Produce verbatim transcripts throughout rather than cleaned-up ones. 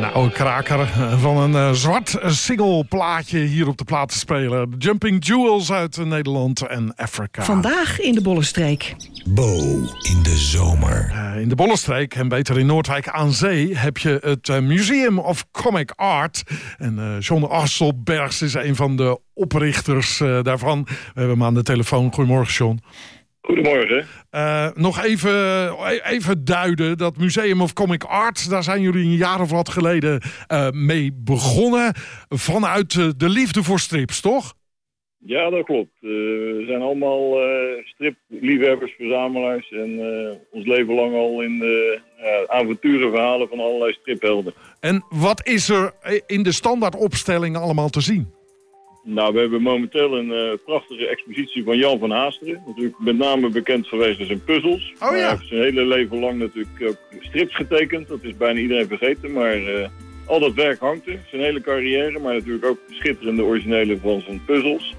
een oude kraker van een uh, zwart singleplaatje hier op de plaat te spelen. Jumping Jewels uit uh, Nederland en Afrika. Vandaag in de Bollenstreek. Bo in de zomer. Uh, in de Bollenstreek, en beter in Noordwijk aan Zee, heb je het uh, Museum of Comic Art. En uh, John Asselbergs is een van de oprichters uh, daarvan. We hebben hem aan de telefoon. Goedemorgen, John. Goedemorgen. Uh, nog even, even duiden, dat Museum of Comic Art, daar zijn jullie een jaar of wat geleden uh, mee begonnen. Vanuit uh, de liefde voor strips, toch? Ja, dat klopt. Uh, we zijn allemaal uh, stripliefhebbers, verzamelaars en uh, ons leven lang al in de uh, avonturenverhalen van allerlei striphelden. En wat is er in de standaardopstelling allemaal te zien? Nou, we hebben momenteel een uh, prachtige expositie van Jan van Haasteren. Natuurlijk met name bekend geweest als zijn puzzels. Oh, ja. Hij heeft zijn hele leven lang natuurlijk ook strips getekend. Dat is bijna iedereen vergeten, maar uh, al dat werk hangt er. Zijn hele carrière, maar natuurlijk ook de schitterende originele van zijn puzzels.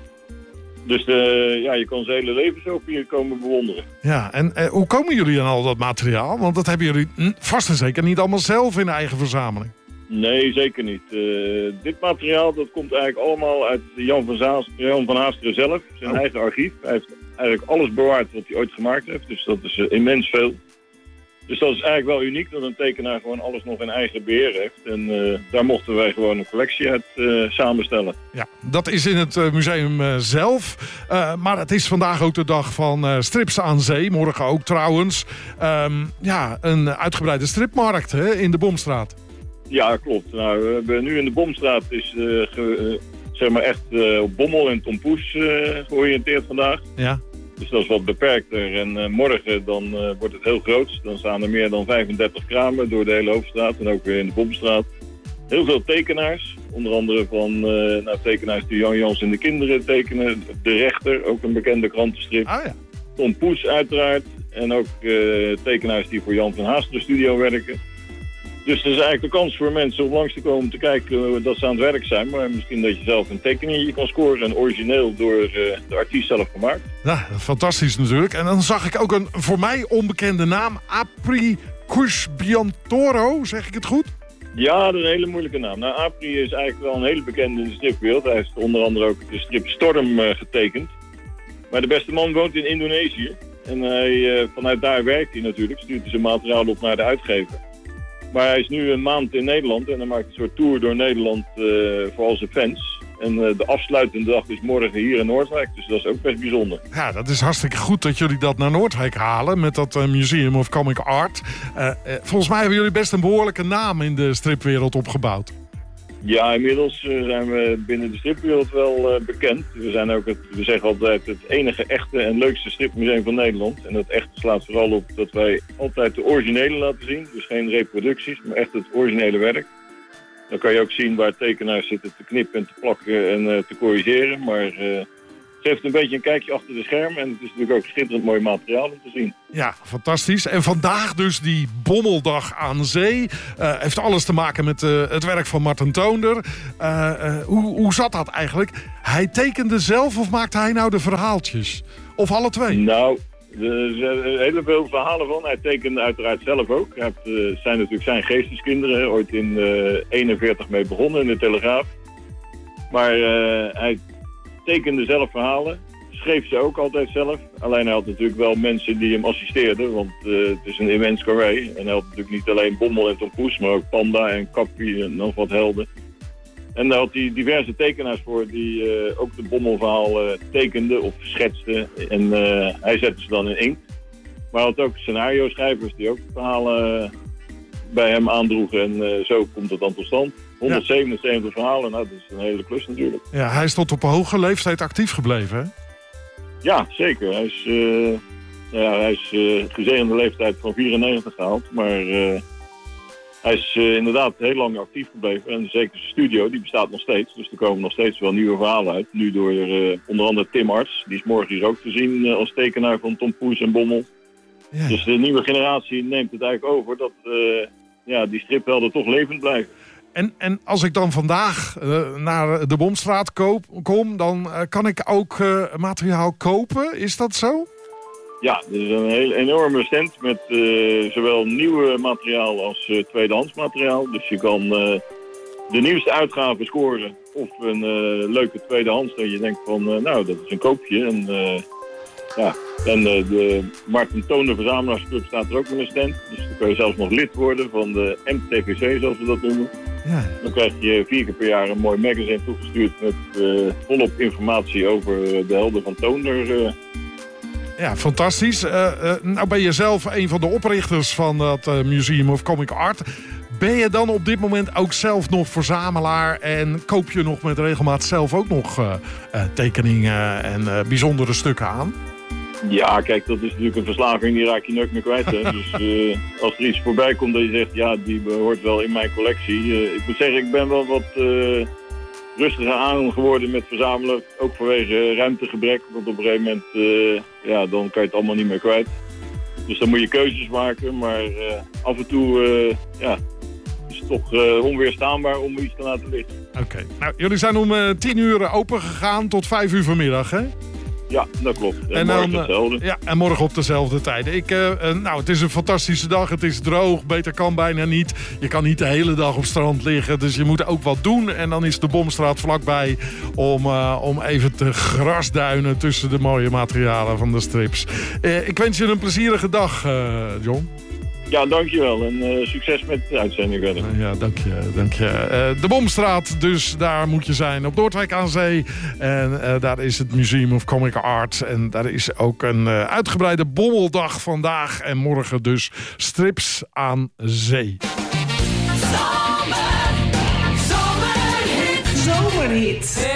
Dus uh, ja, je kan zijn hele leven zo hier komen bewonderen. Ja, en uh, hoe komen jullie aan al dat materiaal? Want dat hebben jullie hm, vast en zeker niet allemaal zelf in eigen verzameling. Nee, zeker niet. Uh, dit materiaal dat komt eigenlijk allemaal uit Jan van, Zaas, Jan van Haasteren zelf. Zijn oh. eigen archief. Hij heeft eigenlijk alles bewaard wat hij ooit gemaakt heeft. Dus dat is uh, immens veel. Dus dat is eigenlijk wel uniek dat een tekenaar gewoon alles nog in eigen beheer heeft. En uh, daar mochten wij gewoon een collectie uit uh, samenstellen. Ja, dat is in het uh, museum uh, zelf. Uh, maar het is vandaag ook de dag van uh, strips aan zee. Morgen ook trouwens. Um, ja, een uitgebreide stripmarkt hè, in de Bomstraat. Ja, klopt. Nou, we hebben nu in de Bomstraat is uh, ge, uh, zeg maar echt uh, op Bommel en Tompoes uh, georiënteerd vandaag. Ja. Dus dat is wat beperkter. En uh, morgen dan uh, wordt het heel groot. Dan staan er meer dan vijfendertig kramen door de hele Hoofdstraat en ook weer in de Bomstraat. Heel veel tekenaars. Onder andere van uh, nou, tekenaars die Jan Jans en de kinderen tekenen. De Rechter, ook een bekende krantenstrip. Ah, ja. Tom Poes uiteraard. En ook uh, tekenaars die voor Jan van Haasteren Studio werken. Dus er is eigenlijk de kans voor mensen om langs te komen te kijken dat ze aan het werk zijn. Maar misschien dat je zelf een tekeningje kan scoren. En origineel door uh, de artiest zelf gemaakt. Ja, fantastisch natuurlijk. En dan zag ik ook een voor mij onbekende naam. Apri Cushbiantoro, zeg ik het goed? Ja, dat is een hele moeilijke naam. Nou, Apri is eigenlijk wel een hele bekende in de stripwereld. Hij heeft onder andere ook de strip Storm uh, getekend. Maar de beste man woont in Indonesië. En hij, uh, vanuit daar werkt hij natuurlijk. Stuurt hij zijn materiaal op naar de uitgever. Maar hij is nu een maand in Nederland en hij maakt een soort tour door Nederland uh, voor al zijn fans. En uh, de afsluitende dag is morgen hier in Noordwijk, dus dat is ook best bijzonder. Ja, dat is hartstikke goed dat jullie dat naar Noordwijk halen met dat uh, Museum of Comic Art. Uh, uh, volgens mij hebben jullie best een behoorlijke naam in de stripwereld opgebouwd. Ja, inmiddels uh, zijn we binnen de stripwereld wel uh, bekend. We zijn ook, het, we zeggen altijd, het enige echte en leukste stripmuseum van Nederland. En dat echte slaat vooral op dat wij altijd de originele laten zien. Dus geen reproducties, maar echt het originele werk. Dan kan je ook zien waar tekenaars zitten te knippen en te plakken en uh, te corrigeren. Maar uh, het geeft een beetje een kijkje achter de schermen. En het is natuurlijk ook schitterend mooi materiaal om te zien. Ja, fantastisch. En vandaag dus die Bommeldag aan Zee. Uh, heeft alles te maken met uh, het werk van Marten Toonder. Uh, uh, hoe, hoe zat dat eigenlijk? Hij tekende zelf of maakte hij nou de verhaaltjes? Of alle twee? Nou, er zijn heel veel verhalen van. Hij tekende uiteraard zelf ook. Het uh, zijn natuurlijk zijn geesteskinderen. Ooit in uh, eenenveertig mee begonnen in de Telegraaf. Maar uh, hij tekende zelf verhalen. Schreef ze ook altijd zelf. Alleen hij had natuurlijk wel mensen die hem assisteerden. Want uh, het is een immens karwei. En hij had natuurlijk niet alleen Bommel en Tom Poes, maar ook Panda en Kappie en nog wat helden. En daar had hij diverse tekenaars voor die uh, ook de Bommelverhaal uh, tekenden of schetsten. En uh, hij zette ze dan in inkt. Maar hij had ook scenario-schrijvers die ook verhalen uh, bij hem aandroegen. En uh, zo komt het dan tot stand. honderdzevenenzeventig ja. verhalen, nou dat is een hele klus natuurlijk. Ja, hij is tot op een hoge leeftijd actief gebleven, hè? Ja, zeker. Hij is, uh, ja, hij is uh, gezegende leeftijd van vierennegentig gehaald. Maar uh, hij is uh, inderdaad heel lang actief gebleven. En zeker zijn studio, die bestaat nog steeds. Dus er komen nog steeds wel nieuwe verhalen uit. Nu door uh, onder andere Tim Arts. Die is morgen hier ook te zien uh, als tekenaar van Tom Poes en Bommel. Ja. Dus de nieuwe generatie neemt het eigenlijk over dat uh, ja, die striphelden toch levend blijven. En, en als ik dan vandaag uh, naar de Bomstraat koop, kom, dan uh, kan ik ook uh, materiaal kopen. Is dat zo? Ja, dit is een hele enorme stand met uh, zowel nieuw materiaal als uh, tweedehands materiaal. Dus je kan uh, de nieuwste uitgave scoren of een uh, leuke tweedehands dat je denkt van, uh, nou, dat is een koopje. En, uh, ja. en uh, de Marten Toner Verzamelaarsclub staat er ook in een stand. Dus dan kun je zelfs nog lid worden van de M T V C, zoals we dat noemen. Ja. Dan krijg je vier keer per jaar een mooi magazine toegestuurd met uh, volop informatie over de helden van Toner. Uh. Ja, fantastisch. Uh, uh, nou ben je zelf een van de oprichters van het uh, Museum of Comic Art. Ben je dan op dit moment ook zelf nog verzamelaar en koop je nog met regelmaat zelf ook nog uh, uh, tekeningen en uh, bijzondere stukken aan? Ja, kijk, dat is natuurlijk een verslaving, die raak je nooit meer kwijt. Hè? Dus uh, als er iets voorbij komt dat je zegt, ja, die behoort wel in mijn collectie. Uh, ik moet zeggen, ik ben wel wat uh, rustiger aan geworden met verzamelen. Ook vanwege ruimtegebrek, want op een gegeven moment, uh, ja, dan kan je het allemaal niet meer kwijt. Dus dan moet je keuzes maken, maar uh, af en toe, uh, ja, is het toch uh, onweerstaanbaar om iets te laten liggen. Oké, okay. Nou, jullie zijn om uh, tien uur open gegaan tot vijf uur vanmiddag, hè? Ja, dat klopt. En, en morgen dan, hetzelfde. Ja, en morgen op dezelfde tijden. Ik, uh, uh, nou, het is een fantastische dag. Het is droog. Beter kan bijna niet. Je kan niet de hele dag op strand liggen. Dus je moet ook wat doen. En dan is de Bomstraat vlakbij om, uh, om even te grasduinen tussen de mooie materialen van de strips. Uh, ik wens je een plezierige dag, uh, John. Ja, dankjewel. En uh, succes met de uitzending verder. Uh, ja, dank je. Dank je. Uh, de Bomstraat, dus daar moet je zijn. Op Noordwijk aan Zee. En uh, daar is het Museum of Comic Art. En daar is ook een uh, uitgebreide bommeldag vandaag. En morgen dus strips aan zee. Zomerhit. Zomerhit.